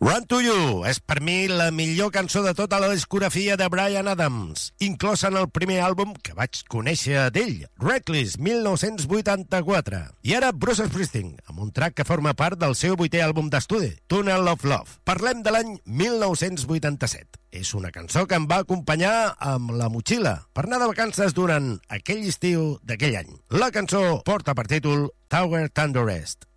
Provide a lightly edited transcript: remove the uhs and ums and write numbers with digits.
Run to You és per mi la millor cançó de tota la discografia de Bryan Adams, inclosa en el primer àlbum que vaig conèixer d'ell, Reckless, 1984. I ara Bruce Springsteen, amb un track que forma part del seu 8è àlbum d'estudi, Tunnel of Love. Parlem de l'any 1987. És una cançó que em va acompanyar amb la motxilla per anar de vacances durant aquell estiu d'aquell any. La cançó porta per títol Tower Thunder Rest.